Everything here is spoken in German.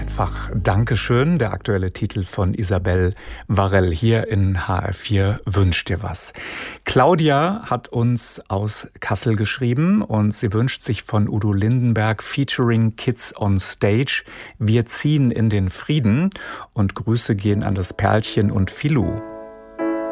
Einfach Dankeschön, der aktuelle Titel von Isabel Varell hier in HR4 Wünsch dir was. Claudia hat uns aus Kassel geschrieben und sie wünscht sich von Udo Lindenberg featuring Kids on Stage Wir ziehen in den Frieden, und Grüße gehen an das Perlchen und Filou.